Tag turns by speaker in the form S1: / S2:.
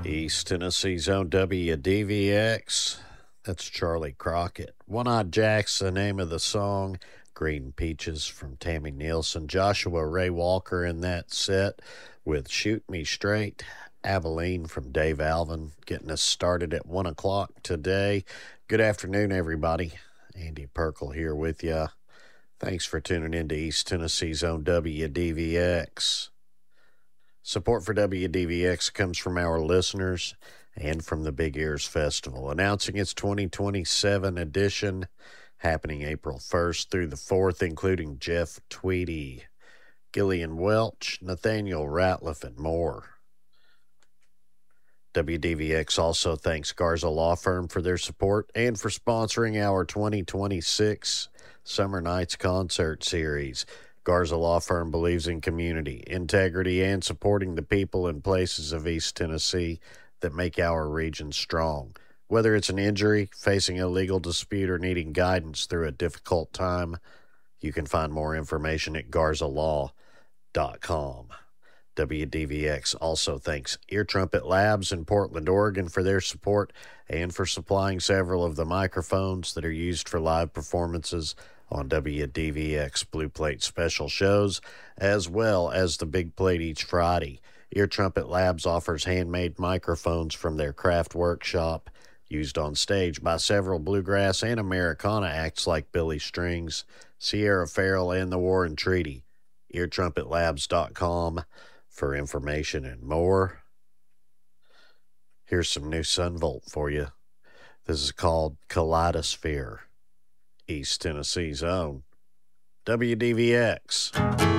S1: East Tennessee's own WDVX. That's Charlie Crockett. One-Eyed Jack's the name of the song. Green Peaches from Tammy Nielsen. Joshua Ray Walker in that set with Shoot Me Straight. Abilene from Dave Alvin getting us started at 1 o'clock today. Good afternoon, everybody. Andy Perkle here with you. Thanks for tuning in to East Tennessee's own WDVX. Support for WDVX comes from our listeners and from the Big Ears Festival, announcing its 2027 edition, happening April 1st through the 4th, including Jeff Tweedy, Gillian Welch, Nathaniel Ratliff, and more. WDVX also thanks Garza Law Firm for their support and for sponsoring our 2026 Summer Nights Concert Series. Garza Law Firm believes in community, integrity, and supporting the people and places of East Tennessee that make our region strong. Whether it's an injury, facing a legal dispute, or needing guidance through a difficult time, you can find more information at garzalaw.com. WDVX also thanks Ear Trumpet Labs in Portland, Oregon for their support and for supplying several of the microphones that are used for live performances on WDVX Blue Plate special shows, as well as the Big Plate each Friday. Ear Trumpet Labs offers handmade microphones from their craft workshop, used on stage by several bluegrass and Americana acts like Billy Strings, Sierra Farrell, and the War and Treaty. EarTrumpetLabs.com for information and more. Here's some new Sunvolt for you. This is called Kaleidosphere. East Tennessee's own WDVX.